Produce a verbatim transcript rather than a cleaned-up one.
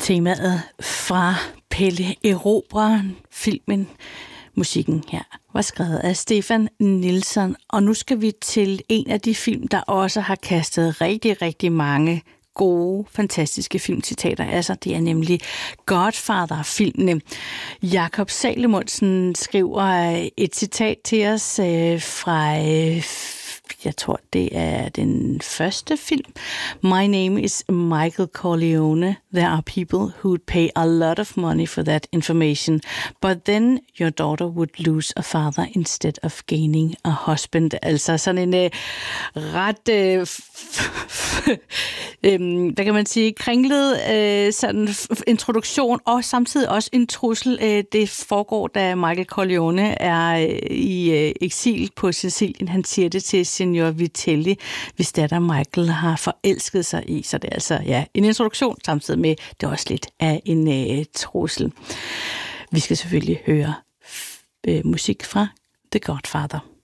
Temaet fra Pelle Erobreren, filmen. Musikken her var skrevet af Stefan Nilsson, og nu skal vi til en af de film, der også har kastet rigtig, rigtig mange gode, fantastiske filmcitater. Altså, det er nemlig Godfather-filmene. Jakob Salomonsen skriver et citat til os øh, fra, øh, jeg tror, det er den første film. My name is Michael Corleone. There are people who would pay a lot of money for that information, but then your daughter would lose a father instead of gaining a husband. Altså sådan en øh, ret, øh, øh, hvad kan man sige, kringlet øh, sådan introduktion, og samtidig også en trussel. Øh, det foregår, da Michael Corleone er øh, i øh, eksil på Sicilien. Han siger det til Signor Vitelli, hvis datter Michael har forelsket sig i. Så det er altså ja, en introduktion, samtidig med det er også lidt af en øh, trussel. Vi skal selvfølgelig høre øh, musik fra The Godfather.